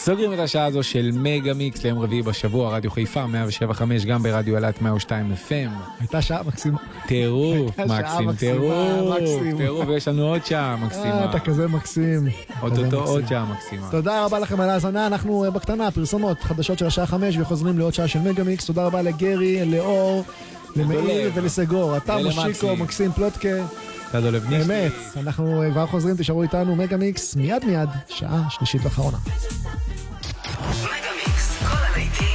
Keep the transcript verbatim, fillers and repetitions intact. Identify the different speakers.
Speaker 1: סוגרים את השעה הזו של מגה מיקס ליום רביעי בשבוע, רדיו חיפה מאה שבע נקודה חמש, גם ברדיו אלת מאה ושתיים אף אם.
Speaker 2: הייתה שעה מקסימה.
Speaker 1: טירוף, מקסים, טירוף, טירוף, ויש לנו עוד שעה מקסימה.
Speaker 2: אתה כזה מקסים.
Speaker 1: עוד שעה מקסימה.
Speaker 2: תודה רבה לכם על ההאזנה, אנחנו בקטנה, פרסומות חדשות של השעה חמש וחוזרים לעוד שעה של מגה מיקס. תודה רבה לגרי, לאור, למאיר ולסגור. אתה מושיקו, מקסים פלוטקה. באמת, אנחנו כבר חוזרים, תשארו איתנו, מגה מיקס, מיד מיד, שעה שלישית ואחרונה.
Speaker 3: מגה מיקס, כל הלהיטים